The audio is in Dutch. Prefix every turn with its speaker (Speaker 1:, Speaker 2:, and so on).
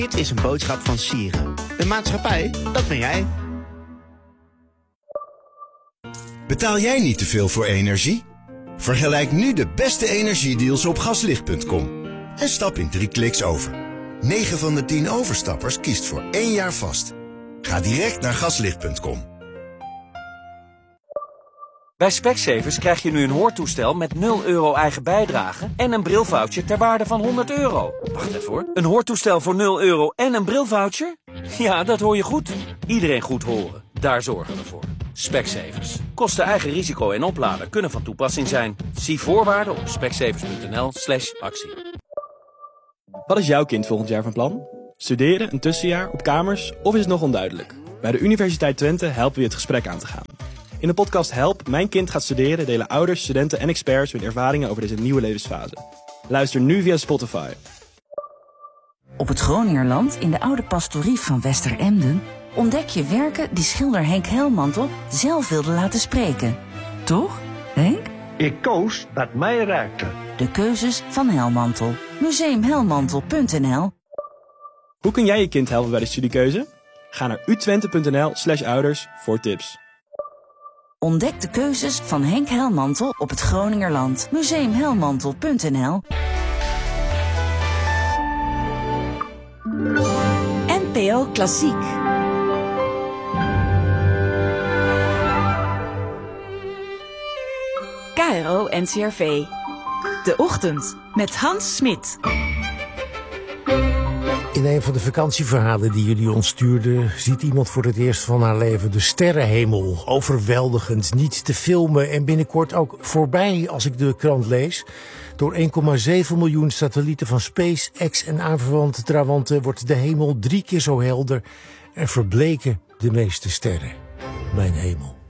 Speaker 1: Dit is een boodschap van Sieren. De maatschappij, dat ben jij.
Speaker 2: Betaal jij niet te veel voor energie? Vergelijk nu de beste energiedeals op gaslicht.com. En stap in 3 kliks over. 9 van de 10 overstappers kiest voor 1 jaar vast. Ga direct naar gaslicht.com.
Speaker 3: Bij Specsavers krijg je nu een hoortoestel met 0 euro eigen bijdrage en een brilvoucher ter waarde van €100. Wacht even hoor. Een hoortoestel voor 0 euro en een brilvoucher? Ja, dat hoor je goed. Iedereen goed horen. Daar zorgen we voor. Specsavers. Kosten eigen risico en opladen kunnen van toepassing zijn. Zie voorwaarden op specsavers.nl/actie.
Speaker 4: Wat is jouw kind volgend jaar van plan? Studeren, een tussenjaar, op kamers of is het nog onduidelijk? Bij de Universiteit Twente helpen we je het gesprek aan te gaan. In de podcast Help, Mijn Kind gaat studeren delen ouders, studenten en experts hun ervaringen over deze nieuwe levensfase. Luister nu via Spotify.
Speaker 5: Op het Groningerland, in de oude pastorie van Westeremden, ontdek je werken die schilder Henk Helmantel zelf wilde laten spreken. Toch, Henk?
Speaker 6: Ik koos wat mij raakte.
Speaker 5: De keuzes van Helmantel. Museumhelmantel.nl.
Speaker 4: Hoe kun jij je kind helpen bij de studiekeuze? Ga naar utwente.nl/ouders voor tips.
Speaker 5: Ontdek de keuzes van Henk Helmantel op het Groningerland. Museumhelmantel.nl.
Speaker 7: NPO Klassiek. KRO NCRV. De Ochtend met Hans Smit.
Speaker 8: In een van de vakantieverhalen die jullie ons stuurden, ziet iemand voor het eerst van haar leven de sterrenhemel. Overweldigend, niet te filmen en binnenkort ook voorbij als ik de krant lees. Door 1,7 miljoen satellieten van SpaceX en aanverwante trawanten wordt de hemel 3 keer zo helder en verbleken de meeste sterren. Mijn hemel.